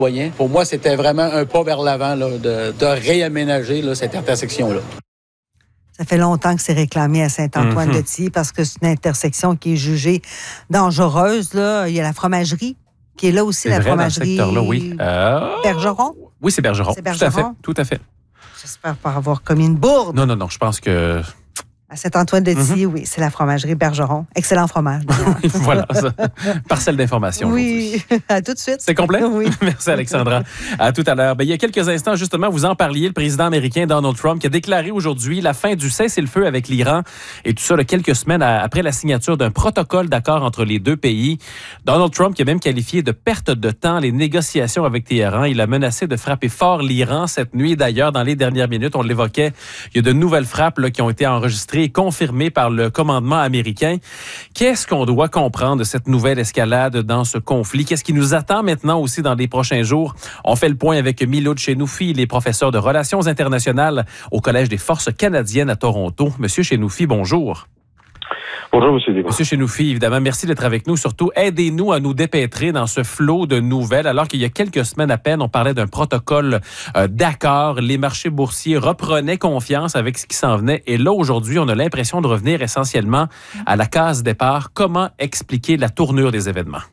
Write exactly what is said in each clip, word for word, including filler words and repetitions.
Pour moi, c'était vraiment un pas vers l'avant là, de, de réaménager là, cette intersection-là. Ça fait longtemps que c'est réclamé à Saint-Antoine-de-Thiers mm-hmm. parce que c'est une intersection qui est jugée dangereuse. Là. Il y a la fromagerie qui est là aussi, c'est la vrai, fromagerie dans ce secteur-là, oui. Euh... Bergeron? Oui, c'est Bergeron. C'est Bergeron. Tout à fait, tout à fait. J'espère pas avoir commis une bourde. Non, non, non, je pense que... À Saint-Antoine-de-Thiers, mm-hmm. oui, c'est la fromagerie Bergeron. Excellent fromage. Voilà, ça. Parcelle d'information. Oui, à tout de suite. C'est complet? Oui. Merci, Alexandra. À tout à l'heure. Ben, il y a quelques instants, justement, vous en parliez, le président américain Donald Trump qui a déclaré aujourd'hui la fin du cessez-le-feu avec l'Iran et tout ça là, quelques semaines après la signature d'un protocole d'accord entre les deux pays. Donald Trump qui a même qualifié de perte de temps les négociations avec Téhéran. Il a menacé de frapper fort l'Iran cette nuit. D'ailleurs, dans les dernières minutes, on l'évoquait, il y a de nouvelles frappes là, qui ont été enregistrées confirmé par le commandement américain. Qu'est-ce qu'on doit comprendre de cette nouvelle escalade dans ce conflit? Qu'est-ce qui nous attend maintenant aussi dans les prochains jours? On fait le point avec Milou Chenoufi, il est professeur de relations internationales au Collège des forces canadiennes à Toronto. Monsieur Chenoufi, bonjour. Bonjour, M. Desgrands. Monsieur Chenoufi, évidemment, merci d'être avec nous. Surtout, aidez-nous à nous dépêtrer dans ce flot de nouvelles. Alors qu'il y a quelques semaines à peine, on parlait d'un protocole euh, d'accord. Les marchés boursiers reprenaient confiance avec ce qui s'en venait. Et là, aujourd'hui, on a l'impression de revenir essentiellement à la case départ. Comment expliquer la tournure des événements?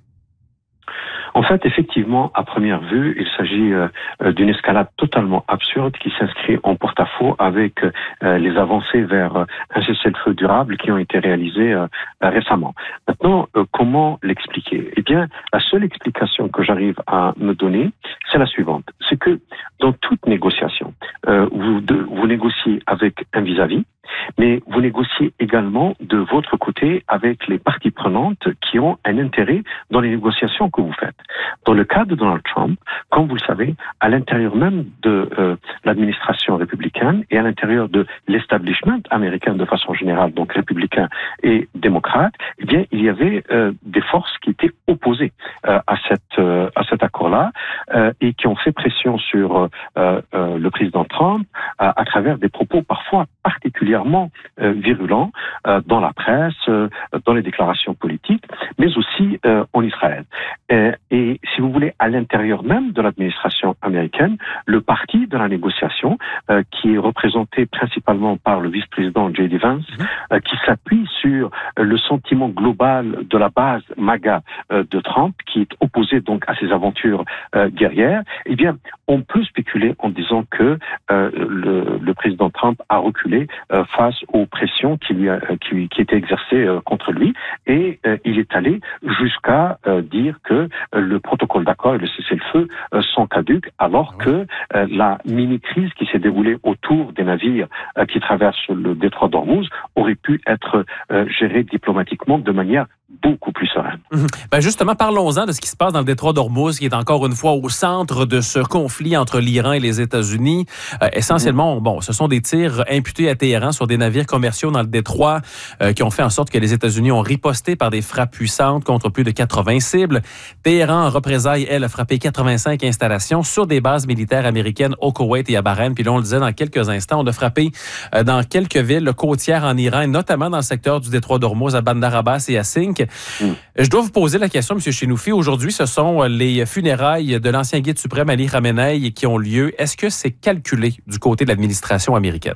En fait, effectivement, à première vue, il s'agit euh, d'une escalade totalement absurde qui s'inscrit en porte-à-faux avec euh, les avancées vers euh, un cessez-le-feu durable qui ont été réalisées euh, récemment. Maintenant, euh, comment l'expliquer? Eh bien, la seule explication que j'arrive à me donner, c'est la suivante. C'est que dans toute négociation, euh, vous, de, vous négociez avec un vis-à-vis, mais vous négociez également de votre côté avec les parties prenantes qui ont un intérêt dans les négociations que vous faites. Dans le cas de Donald Trump, comme vous le savez, à l'intérieur même de euh, l'administration républicaine et à l'intérieur de l'establishment américain de façon générale, donc républicain et démocrate, eh bien, il y avait euh, des forces qui étaient opposées euh, à cette euh, à cet accord-là euh, et qui ont fait pression sur euh, euh, le président Trump euh, à travers des propos parfois particulièrement euh, virulents euh, dans la presse, euh, dans les déclarations politiques, mais aussi euh, en Israël. Et, et si vous voulez, à l'intérieur même de l'administration américaine, le parti de la négociation, euh, qui est représenté principalement par le vice-président J D Vance, mmh. euh, qui s'appuie sur euh, le sentiment global de la base MAGA euh, de Trump, qui est opposé donc à ses aventures euh, guerrières, eh bien, on peut spéculer en disant que euh, le, le président Trump a reculé euh, face aux pressions qui, lui a, qui, qui étaient exercées euh, contre lui, et euh, il est allé jusqu'à euh, dire que euh, le protocole d'accord et le cessez-le-feu euh, sont caducs, alors oui. que euh, la mini-crise qui s'est déroulée autour des navires euh, qui traversent le détroit d'Ormuz aurait pu être euh, gérée diplomatiquement de manière beaucoup plus sereine. Mmh. Ben justement, parlons-en de ce qui se passe dans le détroit d'Ormuz, qui est encore une fois au centre de ce conflit entre l'Iran et les États-Unis. Euh, essentiellement, mmh. bon, ce sont des tirs imputés à Téhéran sur des navires commerciaux dans le détroit euh, qui ont fait en sorte que les États-Unis ont riposté par des frappes puissantes contre plus de quatre-vingts cibles. Téhéran, en représailles, elle, a frappé quatre-vingt-cinq installations sur des bases militaires américaines au Koweït et à Bahreïn. Puis là, on le disait dans quelques instants, on a frappé euh, dans quelques villes côtières en Iran, notamment dans le secteur du détroit d'Ormuz, à Bandar Abbas et à Sink. Mmh. Je dois vous poser la question, M. Chenoufi. Aujourd'hui, ce sont les funérailles de l'ancien guide suprême Ali Khamenei qui ont lieu. Est-ce que c'est calculé du côté de l'administration américaine?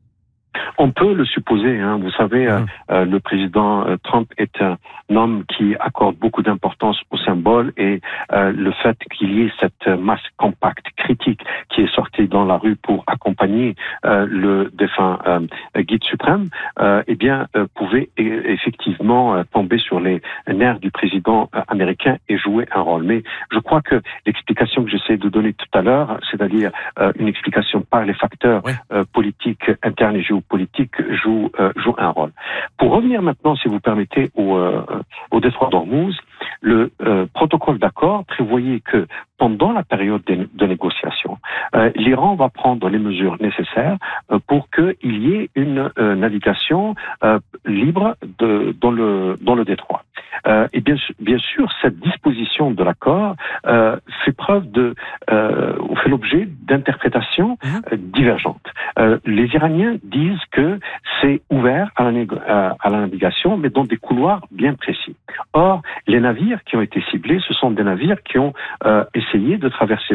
On peut le supposer. Hein. Vous savez, mmh. euh, le président euh, Trump est un homme qui accorde beaucoup d'importance au symbole, et euh, le fait qu'il y ait cette masse compacte critique qui est sortie dans la rue pour accompagner euh, le défunt euh, guide suprême, euh, eh bien, euh, pouvait e- effectivement euh, tomber sur les nerfs du président euh, américain et jouer un rôle. Mais je crois que l'explication que j'essaie de donner tout à l'heure, c'est-à-dire euh, une explication par les facteurs oui. euh, politiques internes et géopolitiques, joue, euh, joue un rôle. Pour revenir maintenant, si vous permettez, au, euh, au détroit d'Ormuz, le euh, protocole d'accord prévoyait que pendant la période de, de négociation, euh, l'Iran va prendre les mesures nécessaires euh, pour qu'il y ait une euh, navigation euh, libre de, dans, le, dans le détroit. Euh, et bien, bien sûr, cette disposition de l'accord euh, fait preuve de, euh, fait l'objet d'interprétations euh, divergentes. Euh, les Iraniens disent que c'est ouvert à la, négo- à, à la navigation, mais dans des couloirs bien précis. Or, les navires qui ont été ciblés, ce sont des navires qui ont euh, essayé de traverser